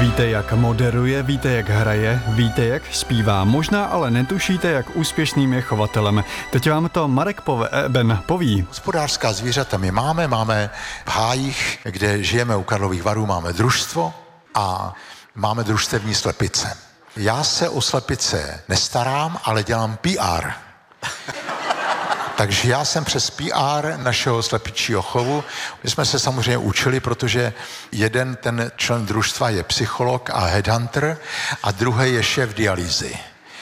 Víte, jak moderuje, víte, jak hraje, víte, jak zpívá. Možná ale netušíte, jak úspěšným je chovatelem. Teď vám to Marek Eben poví. Hospodářská zvířata my máme v hájích, kde žijeme u Karlových Varů, máme družstvo a máme družstevní slepice. Já se o slepice nestarám, ale dělám PR. Takže já jsem přes PR našeho slepičího chovu. My jsme se samozřejmě učili, protože jeden ten člen družstva je psycholog a headhunter a druhý je šéf dialýzy.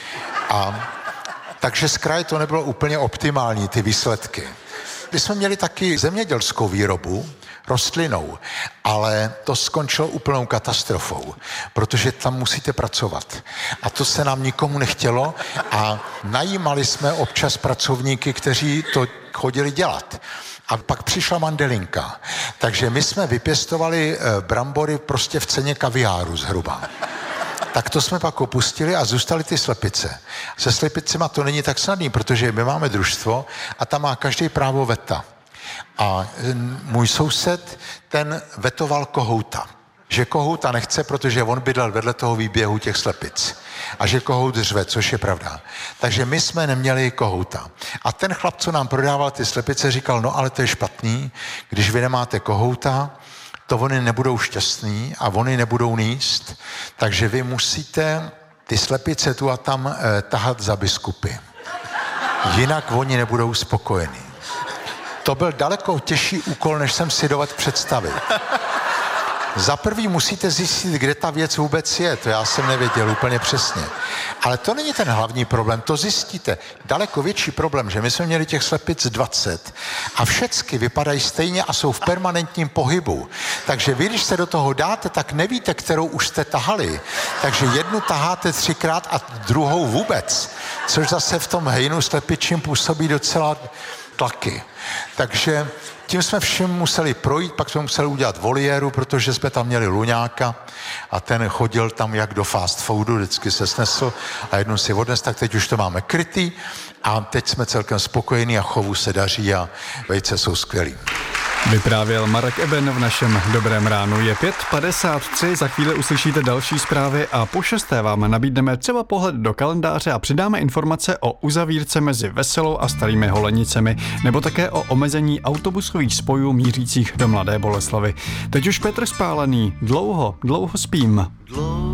Takže z kraje to nebylo úplně optimální, ty výsledky. My jsme měli taky zemědělskou výrobu, rostlinou, ale to skončilo úplnou katastrofou, protože tam musíte pracovat. A to se nám nikomu nechtělo a najímali jsme občas pracovníky, kteří to chodili dělat. A pak přišla mandelinka. Takže my jsme vypěstovali brambory prostě v ceně kaviáru zhruba. Tak to jsme pak opustili a zůstaly ty slepice. Se slepicema to není tak snadný, protože my máme družstvo a tam má každý právo veta. A můj soused, ten vetoval kohouta. Že kohouta nechce, protože on bydlel vedle toho výběhu těch slepic. A že kohout řve, což je pravda. Takže my jsme neměli kohouta. A ten chlap, co nám prodával ty slepice, říkal, no ale to je špatný, když vy nemáte kohouta, to oni nebudou šťastní a oni nebudou níst, takže vy musíte ty slepice tu a tam tahat za biskupy. Jinak oni nebudou spokojení. To byl daleko těžší úkol, než jsem si dovedl představit. Za prvý musíte zjistit, kde ta věc vůbec je, to já jsem nevěděl úplně přesně. Ale to není ten hlavní problém, to zjistíte. Daleko větší problém, že my jsme měli těch slepic 20 a všechny vypadají stejně a jsou v permanentním pohybu. Takže vy, když se do toho dáte, tak nevíte, kterou už jste tahali. Takže jednu taháte 3krát a druhou vůbec, což zase v tom hejnu slepičím působí docela tlaky. Takže tím jsme všem museli projít, pak jsme museli udělat voliéru, protože jsme tam měli luňáka a ten chodil tam jak do fast foodu, vždycky se snesl a jednou si odnes, tak teď už to máme krytý a teď jsme celkem spokojení a chovu se daří a vejce jsou skvělý. Vyprávěl Marek Eben v našem Dobrém ránu. Je 5:53, za chvíli uslyšíte další zprávy a po 6. vám nabídneme třeba pohled do kalendáře a přidáme informace o uzavírce mezi Veselou a Starými Holenicemi nebo také o omezení autobusových spojů mířících do Mladé Boleslavi. Teď už Petr Spálený, dlouho spím.